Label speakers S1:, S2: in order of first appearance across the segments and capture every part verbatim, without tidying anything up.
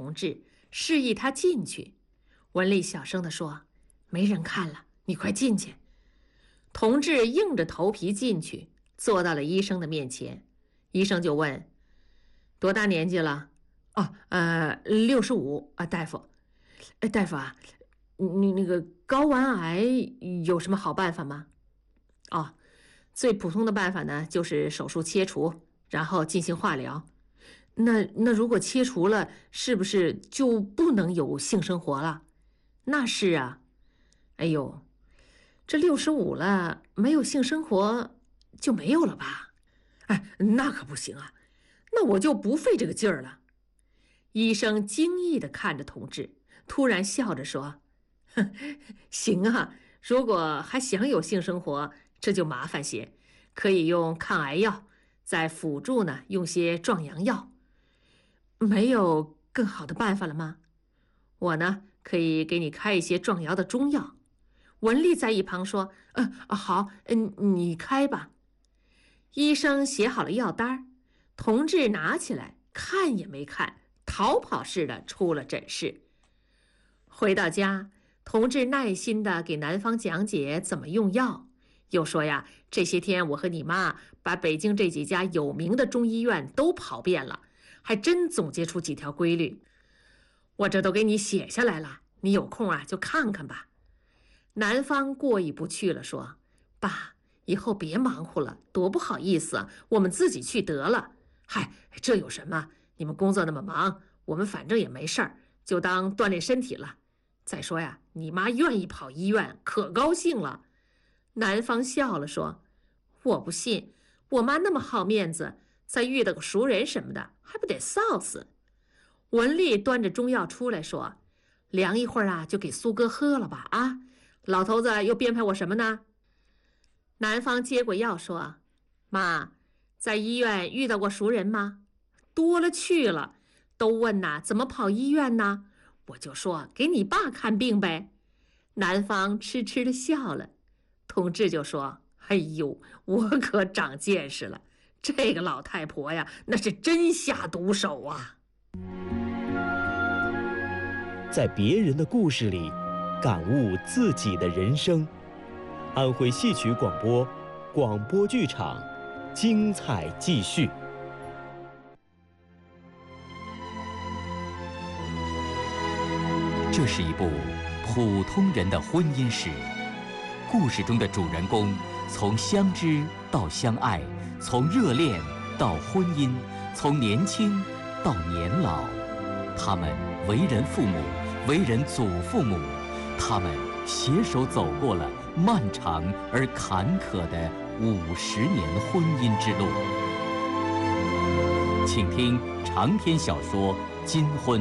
S1: 同志，示意他进去。文丽小声地说：“没人看了，你快进去。”同志硬着头皮进去，坐到了医生的面前。医生就问：“多大年纪了？”“哦，呃，六十五啊，大夫。”“哎，大夫啊，你那个睾丸癌有什么好办法吗？”“哦，最普通的办法呢，就是手术切除，然后进行化疗。那那如果切除了，是不是就不能有性生活了？”“那是啊。”“哎呦，这六十五了，没有性生活就没有了吧？”“哎，那可不行啊，那我就不费这个劲儿了。”医生惊异地看着同志，突然笑着说：“行啊，如果还想有性生活，这就麻烦些，可以用抗癌药，再辅助呢用些壮阳药。没有更好的办法了吗？我呢可以给你开一些壮阳的中药。”文丽在一旁说：“嗯、呃，好，嗯，你开吧。”医生写好了药单，同志拿起来看也没看，逃跑似的出了诊室。回到家，同志耐心地给男方讲解怎么用药，又说呀，这些天我和你妈把北京这几家有名的中医院都跑遍了，还真总结出几条规律。我这都给你写下来了，你有空啊就看看吧。男方过意不去了，说：“爸，以后别忙活了，多不好意思啊，我们自己去得了。嗨，这有什么？你们工作那么忙，我们反正也没事儿，就当锻炼身体了。再说呀，你妈愿意跑医院，可高兴了。”男方笑了，说：“我不信，我妈那么好面子，再遇到个熟人什么的，还不得臊死。”文丽端着中药出来说：“凉一会儿啊，就给苏哥喝了吧，啊，老头子又编排我什么呢？”男方接过药说：“妈，在医院遇到过熟人吗？多了去了，都问呐，怎么跑医院呢？我就说给你爸看病呗。”男方痴痴地笑了。同志就说：“哎呦，我可长见识了，这个老太婆呀，那是真下毒手啊。”
S2: 在别人的故事里，感悟自己的人生。安徽戏曲广播，广播剧场，精彩继续。
S3: 这是一部普通人的婚姻史，故事中的主人公从相知到相爱，从热恋到婚姻，从年轻到年老，他们为人父母，为人祖父母，他们携手走过了漫长而坎坷的五十年婚姻之路。请听长篇小说《金婚》。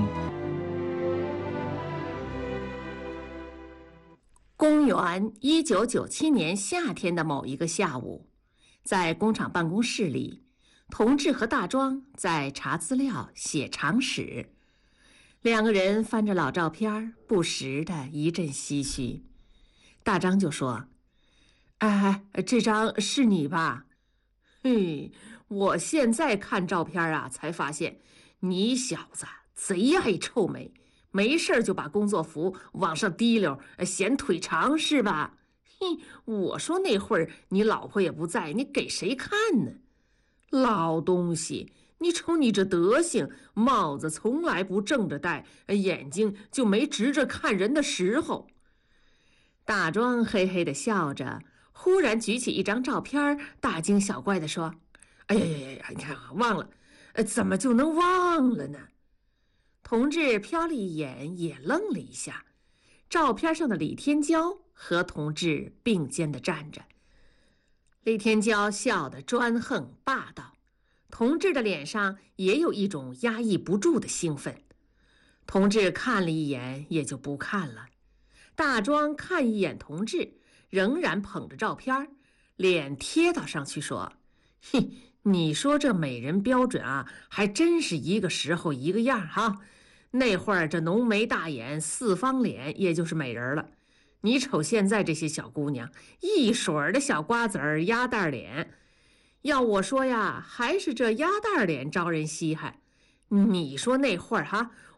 S1: 公元一九九七年夏天的某一个下午，在工厂办公室里，同志和大庄在查资料、写长史。两个人翻着老照片，不时的一阵唏嘘。大张就说：“哎，这张是你吧？嘿，我现在看照片啊，才发现你小子贼爱臭美，没事就把工作服往上提溜，显腿长是吧？嘿，我说那会儿你老婆也不在，你给谁看呢？老东西！你瞅你这德行，帽子从来不正着戴，眼睛就没直着看人的时候。”大庄嘿嘿地笑着，忽然举起一张照片，大惊小怪地说：“哎呀呀呀！你看啊，忘了，呃，怎么就能忘了呢？”同志瞟了一眼，也愣了一下。照片上的李天骄和同志并肩地站着。李天骄笑得专横霸道，同志的脸上也有一种压抑不住的兴奋。同志看了一眼，也就不看了。大庄看一眼同志，仍然捧着照片，脸贴到上去说：“嘿，你说这美人标准啊，还真是一个时候一个样哈。那会儿这浓眉大眼、四方脸，也就是美人了。你瞅现在这些小姑娘，一水儿的小瓜子儿、鸭蛋脸。要我说呀，还是这鸭蛋脸招人稀罕。你说那会儿哈，